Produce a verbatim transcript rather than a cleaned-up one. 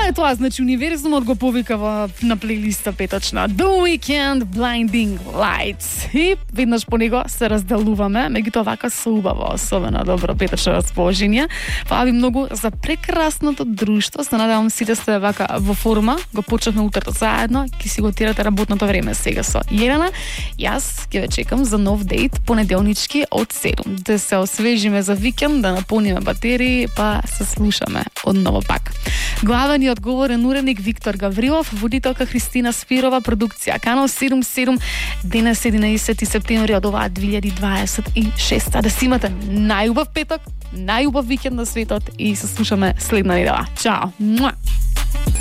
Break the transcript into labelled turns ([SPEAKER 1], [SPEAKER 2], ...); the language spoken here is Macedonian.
[SPEAKER 1] е тоа, значи универзумот го повикава на плейлиста петочна The Weeknd Blinding Lights. И веднаш по него се разделуваме, меѓутоа вака со убаво, особено добро петочно расположение. Фала ви многу за прекрасното друштво. Се надевам сите сте вака во форма. Го почнавме утрото заедно, ќе си го тирате работното време сега со Јелена. Јас ќе ве чекам за нов дейт понеделнички од седум. Да се освежиме за викенд, да наполниме батерии, па се слушаме одново пак. Главен и одговорен уредник Виктор Гаврилов, водителка Христина Спирова, продукција Канал седум седум, денес единаесети септември од оваа две илјади дваесет и шеста. Да си имате најубав петок, најубав викенд на светот и се слушаме следна недела. Чао! Муа!